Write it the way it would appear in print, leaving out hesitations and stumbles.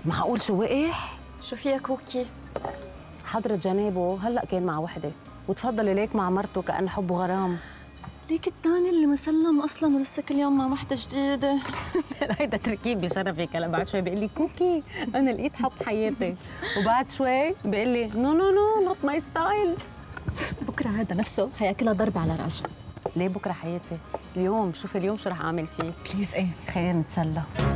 معقول شو وقح؟ شو فيها كوكي؟ حضرة جنابه هلأ كان مع وحدة وتفضل ليك مع مرته كأن حبه غرام. ليك الثاني اللي مسلم اصلا ولسه كل يوم مع وحده جديده. هيدا تركيب بشرفك. هلا بعد شوي بيقول لي كوكي انا لقيت حب حياتي، وبعد شوي بيقول لي نو نو نو نوت ماي ستايل. بكره هذا نفسه حياكلها ضرب على راسه. ليه بكره حياتي؟ اليوم شوف اليوم شو رح اعمل فيه. بليز ايه خلينا نتسلى.